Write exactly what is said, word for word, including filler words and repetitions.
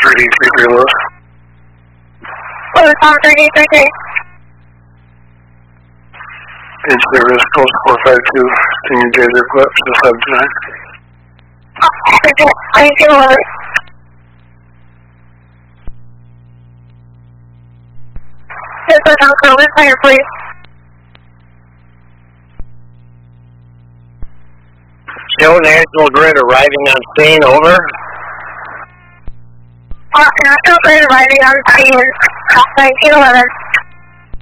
three D three three Lewis. Lewis on three D three three. In service, Coast four five two, Stinger Gazer Eclipse, to sub tonight. thank you, Lewis. This is on Coleman Fire, please. Show National Grid arriving on scene, over. Uh, National Grid arriving on scene, nineteen eleven.